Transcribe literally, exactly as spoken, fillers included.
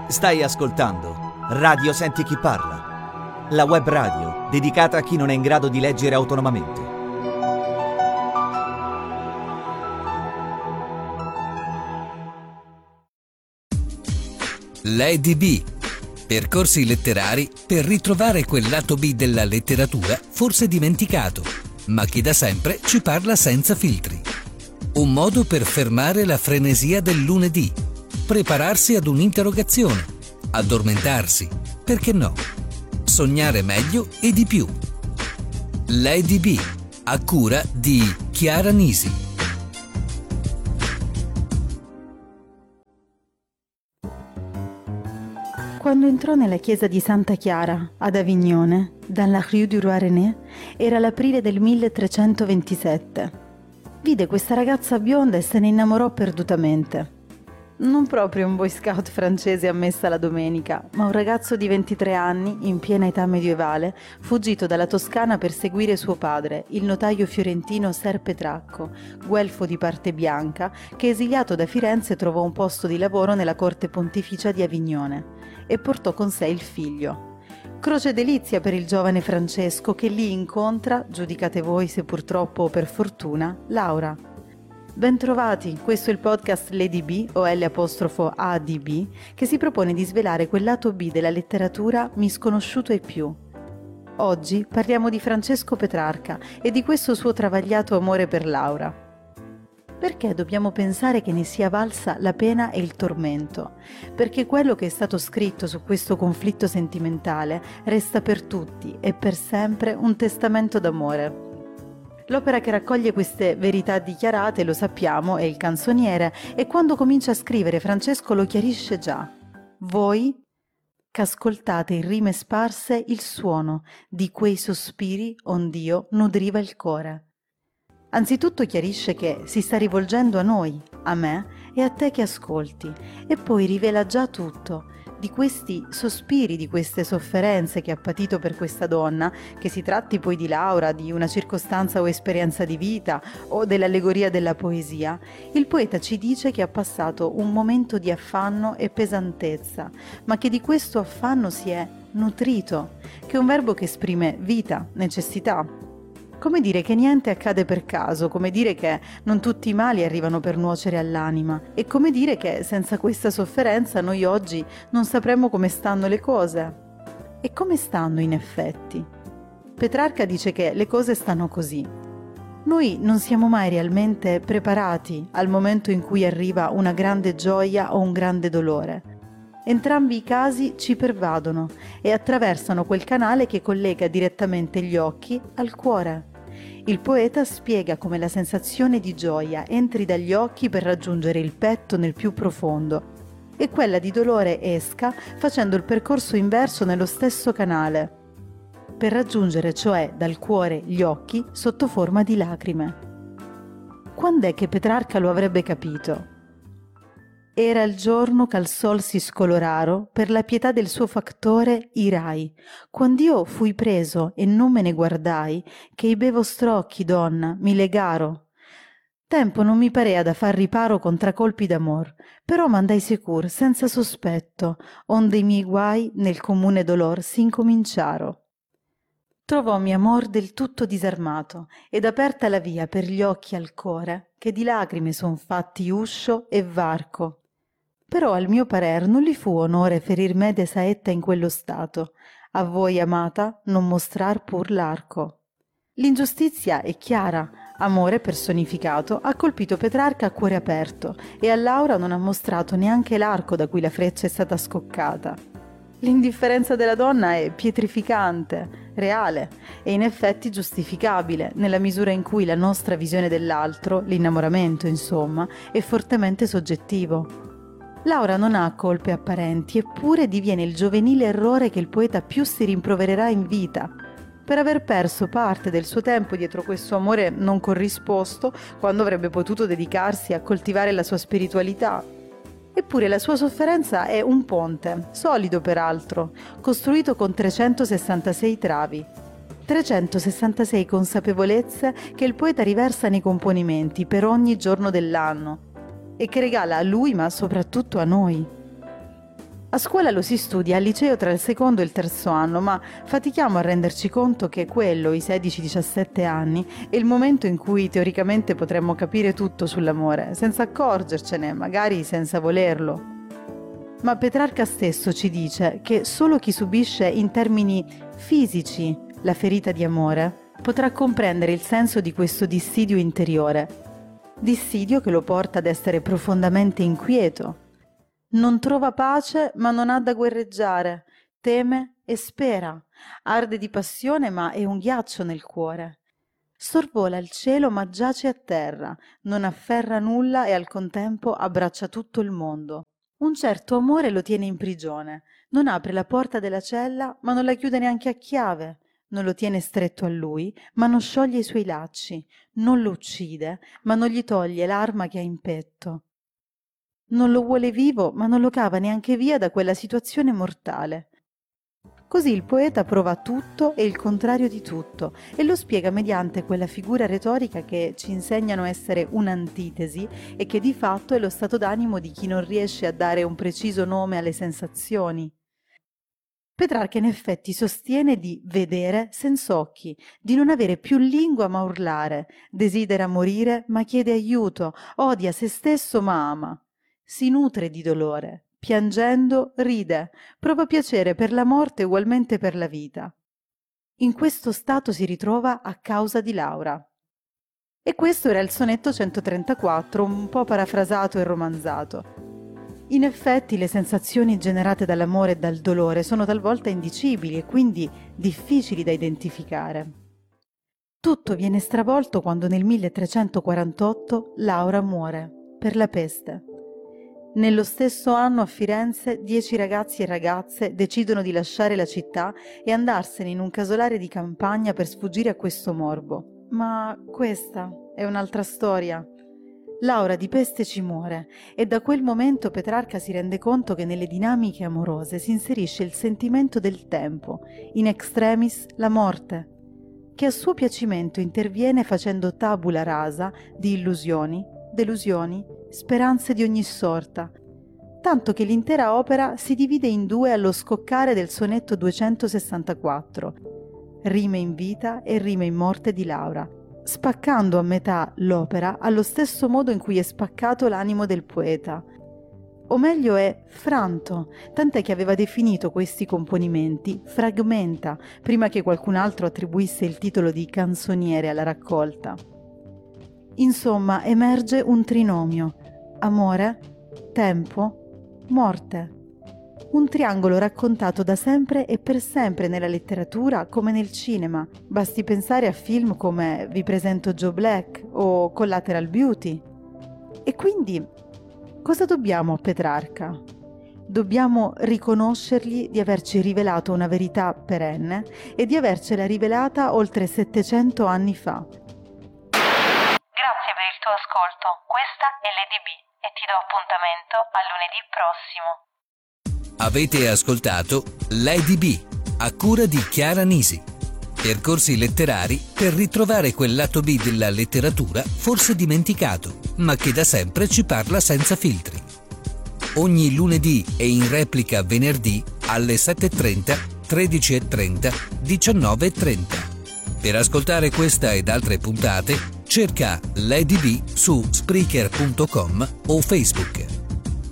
Stai ascoltando Radio Senti Chi Parla, la web radio dedicata a chi non è in grado di leggere autonomamente. Lady B. Percorsi letterari per ritrovare quel lato B della letteratura forse dimenticato, ma che da sempre ci parla senza filtri. Un modo per fermare la frenesia del lunedì, prepararsi ad un'interrogazione, addormentarsi, perché no? Sognare meglio e di più. Lady B, a cura di Chiara Nisi. Quando entrò nella chiesa di Santa Chiara, ad Avignone, dalla Rue du Roi René, era l'aprile del milletrecentoventisette. Vide questa ragazza bionda e se ne innamorò perdutamente. Non proprio un boy scout francese a messa la domenica, ma un ragazzo di ventitré anni, in piena età medievale, fuggito dalla Toscana per seguire suo padre, il notaio fiorentino Ser Petrarco, guelfo di parte bianca, che esiliato da Firenze trovò un posto di lavoro nella corte pontificia di Avignone e portò con sé il figlio. Croce delizia per il giovane Francesco che lì incontra, giudicate voi se purtroppo o per fortuna, Laura. Bentrovati, questo è il podcast Lady B o L apostrofo A D B che si propone di svelare quel lato B della letteratura misconosciuto e più. Oggi parliamo di Francesco Petrarca e di questo suo travagliato amore per Laura. Perché dobbiamo pensare che ne sia valsa la pena e il tormento? Perché quello che è stato scritto su questo conflitto sentimentale resta per tutti e per sempre un testamento d'amore. L'opera che raccoglie queste verità dichiarate, lo sappiamo, è Il Canzoniere, e quando comincia a scrivere Francesco lo chiarisce già. Voi ch'ascoltate in rime sparse il suono di quei sospiri ond'io nudriva il core. Anzitutto chiarisce che si sta rivolgendo a noi, a me e a te che ascolti, e poi rivela già tutto, di questi sospiri, di queste sofferenze che ha patito per questa donna, che si tratti poi di Laura, di una circostanza o esperienza di vita o dell'allegoria della poesia. Il poeta ci dice che ha passato un momento di affanno e pesantezza, ma che di questo affanno si è nutrito, che è un verbo che esprime vita, necessità. Come dire che niente accade per caso, come dire che non tutti i mali arrivano per nuocere all'anima, e come dire che senza questa sofferenza noi oggi non sapremmo come stanno le cose. E come stanno in effetti? Petrarca dice che le cose stanno così. Noi non siamo mai realmente preparati al momento in cui arriva una grande gioia o un grande dolore. Entrambi i casi ci pervadono e attraversano quel canale che collega direttamente gli occhi al cuore. Il poeta spiega come la sensazione di gioia entri dagli occhi per raggiungere il petto nel più profondo e quella di dolore esca facendo il percorso inverso nello stesso canale, per raggiungere cioè dal cuore gli occhi sotto forma di lacrime. Quand'è che Petrarca lo avrebbe capito? Era il giorno ch'al sol si scoloraro, per la pietà del suo factore irai, quand'io fui preso e non me ne guardai, che i be vostr'occhi, donna, mi legaro. Tempo non mi parea da far riparo contra colpi d'amor, però m'andai sicur, senza sospetto, onde i miei guai nel comune dolor s'incominciaro. Trovò mio amor del tutto disarmato, ed aperta la via per gli occhi al core, che di lacrime son fatti uscio e varco. Però al mio parer non li fu onore ferir me de saetta in quello stato, a voi amata non mostrar pur l'arco. L'ingiustizia è chiara, amore personificato ha colpito Petrarca a cuore aperto e a Laura non ha mostrato neanche l'arco da cui la freccia è stata scoccata. L'indifferenza della donna è pietrificante, reale e in effetti giustificabile nella misura in cui la nostra visione dell'altro, l'innamoramento insomma, è fortemente soggettivo. Laura non ha colpe apparenti, eppure diviene il giovenile errore che il poeta più si rimprovererà in vita, per aver perso parte del suo tempo dietro questo amore non corrisposto, quando avrebbe potuto dedicarsi a coltivare la sua spiritualità. Eppure la sua sofferenza è un ponte, solido peraltro, costruito con trecentosessantasei travi. trecentosessantasei consapevolezze che il poeta riversa nei componimenti per ogni giorno dell'anno e che regala a lui ma soprattutto a noi. A scuola lo si studia, al liceo tra il secondo e il terzo anno, ma fatichiamo a renderci conto che quello, i sedici diciassette anni, è il momento in cui teoricamente potremmo capire tutto sull'amore, senza accorgercene, magari senza volerlo. Ma Petrarca stesso ci dice che solo chi subisce in termini fisici la ferita di amore potrà comprendere il senso di questo dissidio interiore, dissidio che lo porta ad essere profondamente inquieto. Non trova pace ma non ha da guerreggiare, teme e spera, arde di passione ma è un ghiaccio nel cuore. Sorvola il cielo ma giace a terra, non afferra nulla e al contempo abbraccia tutto il mondo. Un certo amore lo tiene in prigione, non apre la porta della cella ma non la chiude neanche a chiave, non lo tiene stretto a lui ma non scioglie i suoi lacci, non lo uccide ma non gli toglie l'arma che ha in petto. Non lo vuole vivo, ma non lo cava neanche via da quella situazione mortale. Così il poeta prova tutto e il contrario di tutto e lo spiega mediante quella figura retorica che ci insegnano essere un'antitesi e che di fatto è lo stato d'animo di chi non riesce a dare un preciso nome alle sensazioni. Petrarca in effetti sostiene di vedere senza occhi, di non avere più lingua ma urlare, desidera morire ma chiede aiuto, odia se stesso ma ama. Si nutre di dolore, piangendo ride, prova piacere per la morte ugualmente per la vita. In questo stato si ritrova a causa di Laura. E questo era il sonetto centotrentaquattro, un po' parafrasato e romanzato. In effetti le sensazioni generate dall'amore e dal dolore sono talvolta indicibili e quindi difficili da identificare. Tutto viene stravolto quando nel milletrecentoquarantotto Laura muore per la peste. Nello stesso anno a Firenze dieci ragazzi e ragazze decidono di lasciare la città e andarsene in un casolare di campagna per sfuggire a questo morbo. Ma questa è un'altra storia. Laura di peste ci muore e da quel momento Petrarca si rende conto che nelle dinamiche amorose si inserisce il sentimento del tempo, in extremis la morte, che a suo piacimento interviene facendo tabula rasa di illusioni, delusioni, speranze di ogni sorta, tanto che l'intera opera si divide in due allo scoccare del sonetto duecentosessantaquattro, Rime in vita e Rime in morte di Laura, spaccando a metà l'opera allo stesso modo in cui è spaccato l'animo del poeta. O meglio è franto, tant'è che aveva definito questi componimenti fragmenta, prima che qualcun altro attribuisse il titolo di canzoniere alla raccolta. Insomma, emerge un trinomio: amore, tempo, morte. Un triangolo raccontato da sempre e per sempre nella letteratura come nel cinema. Basti pensare a film come Vi presento Joe Black o Collateral Beauty. E quindi, cosa dobbiamo a Petrarca? Dobbiamo riconoscergli di averci rivelato una verità perenne e di avercela rivelata oltre settecento anni fa. Grazie per il tuo ascolto, questa è Lady B e ti do appuntamento a lunedì prossimo. Avete ascoltato Lady B, a cura di Chiara Nisi. Percorsi letterari per ritrovare quel lato B della letteratura forse dimenticato, ma che da sempre ci parla senza filtri. Ogni lunedì e in replica venerdì alle sette e trenta, tredici e trenta, diciannove e trenta. Per ascoltare questa ed altre puntate, cerca Lady B su Spreaker punto com o Facebook.